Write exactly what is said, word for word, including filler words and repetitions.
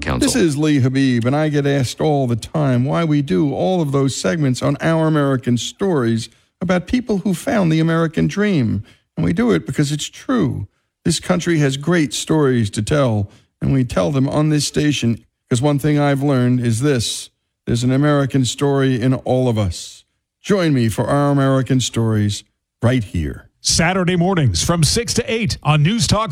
Council. This is Lee Habib, and I get asked all the time why we do all of those segments on Our American Stories about people who found the American dream. And we do it because it's true. This country has great stories to tell, and we tell them on this station because one thing I've learned is this: there's an American story in all of us. Join me for Our American Stories right here. Saturday mornings from six to eight on News Talk